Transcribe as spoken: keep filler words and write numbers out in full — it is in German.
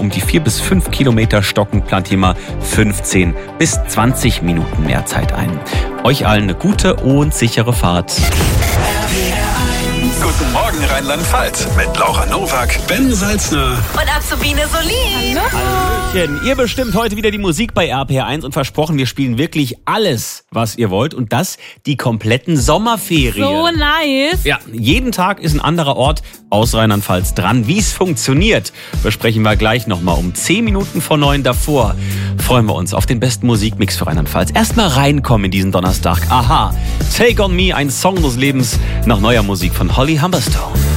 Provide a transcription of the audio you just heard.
Um die vier bis fünf Kilometer stocken plant ihr mal fünfzehn bis zwanzig Minuten mehr Zeit ein. Euch allen eine gute und sichere Fahrt. Guten Morgen Rheinland-Pfalz mit Laura Nowak, Ben Salzner und Azubine Solin. Hallöchen. Ihr bestimmt heute wieder die Musik bei R P R eins und versprochen, wir spielen wirklich alles, was ihr wollt und das die kompletten Sommerferien. So nice. Ja, jeden Tag ist ein anderer Ort aus Rheinland-Pfalz dran. Wie es funktioniert, besprechen wir gleich nochmal um zehn Minuten vor neun. Davor freuen wir uns auf den besten Musikmix für Rheinland-Pfalz. Erstmal reinkommen in diesen Donnerstag. Aha, Take On Me, ein Song des Lebens nach neuer Musik von Holly Humberstone.